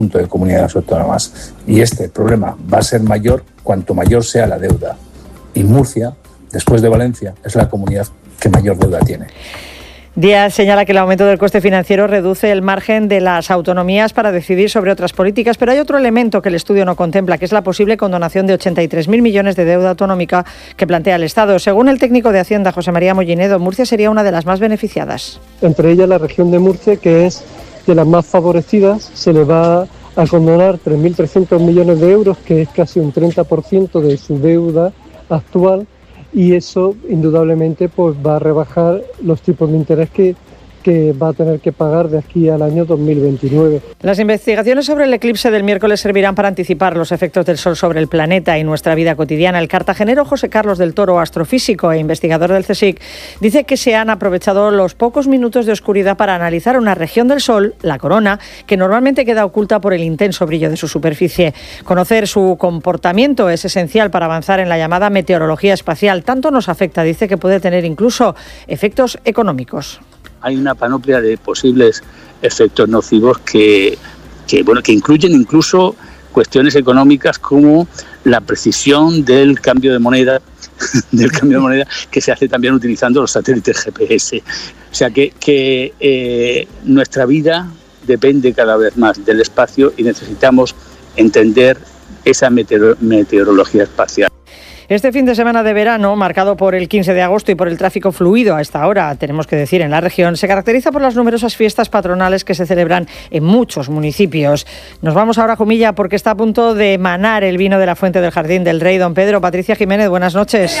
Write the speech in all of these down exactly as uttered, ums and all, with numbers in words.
de comunidades autónomas. Y este problema va a ser mayor cuanto mayor sea la deuda. Y Murcia, después de Valencia, es la comunidad que mayor deuda tiene. Díaz señala que el aumento del coste financiero reduce el margen de las autonomías para decidir sobre otras políticas, pero hay otro elemento que el estudio no contempla, que es la posible condonación de ochenta y tres mil millones de deuda autonómica que plantea el Estado. Según el técnico de Hacienda, José María Mollinedo, Murcia sería una de las más beneficiadas. Entre ellas la región de Murcia, que es de las más favorecidas, se le va a condonar tres mil trescientos millones de euros, que es casi un treinta por ciento de su deuda actual, y eso indudablemente pues va a rebajar los tipos de interés que, que va a tener que pagar de aquí al año dos mil veintinueve. Las investigaciones sobre el eclipse del miércoles servirán para anticipar los efectos del Sol sobre el planeta y nuestra vida cotidiana. El cartagenero José Carlos del Toro, astrofísico e investigador del CSIC, dice que se han aprovechado los pocos minutos de oscuridad para analizar una región del Sol, la corona, que normalmente queda oculta por el intenso brillo de su superficie. Conocer su comportamiento es esencial para avanzar en la llamada meteorología espacial. Tanto nos afecta, dice, que puede tener incluso efectos económicos. Hay una panoplia de posibles efectos nocivos que, que, bueno, que incluyen incluso cuestiones económicas como la precisión del cambio de moneda, del cambio de moneda que se hace también utilizando los satélites G P S. O sea que, que eh, nuestra vida depende cada vez más del espacio y necesitamos entender esa meteor- meteorología espacial. Este fin de semana de verano, marcado por el quince de agosto y por el tráfico fluido a esta hora, tenemos que decir, en la región, se caracteriza por las numerosas fiestas patronales que se celebran en muchos municipios. Nos vamos ahora a Jumilla porque está a punto de manar el vino de la Fuente del Jardín del Rey. Don Pedro, Patricia Jiménez, buenas noches.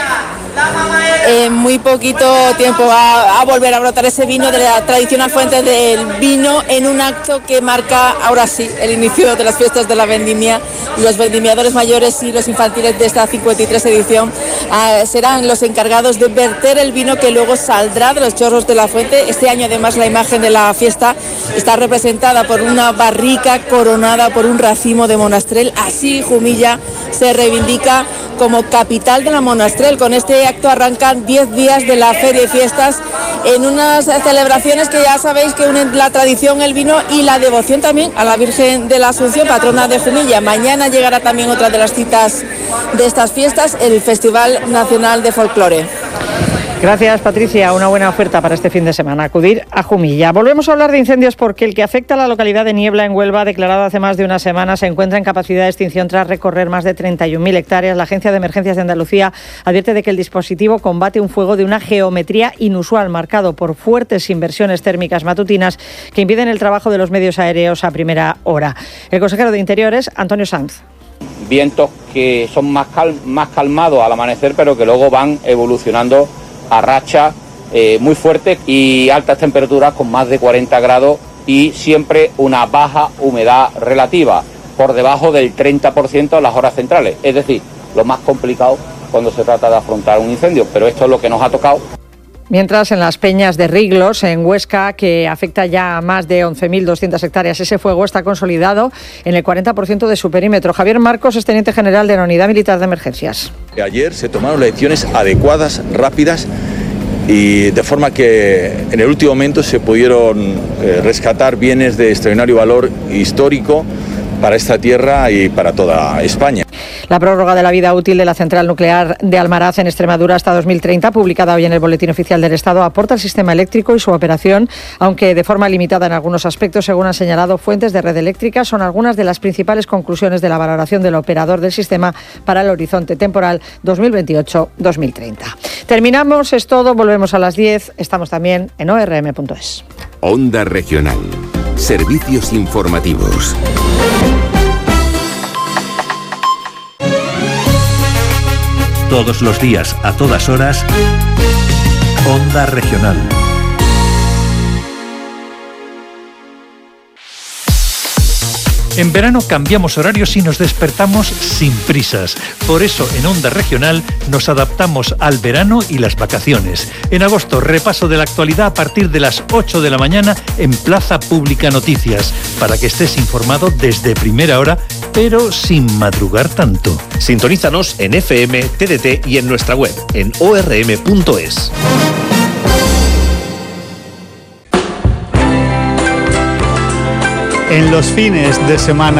En muy poquito tiempo va a volver a brotar ese vino de la tradicional Fuente del Vino en un acto que marca, ahora sí, el inicio de las fiestas de la vendimia. Los vendimiadores mayores y los infantiles de esta cincuenta y tres edición uh, serán los encargados de verter el vino que luego saldrá de los chorros de la fuente. Este año además la imagen de la fiesta está representada por una barrica coronada por un racimo de monastrel. Así Jumilla se reivindica como capital de la monastrel. Con este acto arrancan diez días de la feria y fiestas en unas celebraciones que ya sabéis que unen la tradición, el vino y la devoción también a la Virgen de la Asunción, patrona de Jumilla. Mañana llegará también otra de las citas de estas fiestas, el Festival Nacional de Folclore. Gracias, Patricia. Una buena oferta para este fin de semana, acudir a Jumilla. Volvemos a hablar de incendios porque el que afecta a la localidad de Niebla, en Huelva, declarado hace más de una semana, se encuentra en capacidad de extinción tras recorrer más de treinta y un mil hectáreas. La Agencia de Emergencias de Andalucía advierte de que el dispositivo combate un fuego de una geometría inusual, marcado por fuertes inversiones térmicas matutinas que impiden el trabajo de los medios aéreos a primera hora. El consejero de Interiores, Antonio Sanz. Vientos que son más, cal- más calmados al amanecer, pero que luego van evolucionando a rachas eh, muy fuertes y altas temperaturas con más de cuarenta grados y siempre una baja humedad relativa, por debajo del treinta por ciento en las horas centrales. Es decir, lo más complicado cuando se trata de afrontar un incendio, pero esto es lo que nos ha tocado. Mientras en las Peñas de Riglos, en Huesca, que afecta ya a más de once mil doscientas hectáreas, ese fuego está consolidado en el cuarenta por ciento de su perímetro. Javier Marcos es teniente general de la Unidad Militar de Emergencias. Ayer se tomaron las decisiones adecuadas, rápidas, y de forma que en el último momento se pudieron eh, rescatar bienes de extraordinario valor histórico para esta tierra y para toda España. La prórroga de la vida útil de la central nuclear de Almaraz en Extremadura hasta dos mil treinta, publicada hoy en el Boletín Oficial del Estado, aporta al sistema eléctrico y su operación, aunque de forma limitada en algunos aspectos, según han señalado fuentes de red eléctrica. Son algunas de las principales conclusiones de la valoración del operador del sistema para el horizonte temporal dos mil veintiocho dos mil treinta. Terminamos, es todo, volvemos a las diez. Estamos también en o r m punto es. Onda Regional. Servicios informativos. Todos los días, a todas horas, Onda Regional. En verano cambiamos horarios y nos despertamos sin prisas. Por eso en Onda Regional nos adaptamos al verano y las vacaciones. En agosto, repaso de la actualidad a partir de las ocho de la mañana en Plaza Pública Noticias, para que estés informado desde primera hora, pero sin madrugar tanto. Sintonízanos en F M, T D T y en nuestra web, en o r m punto es. en los fines de semana.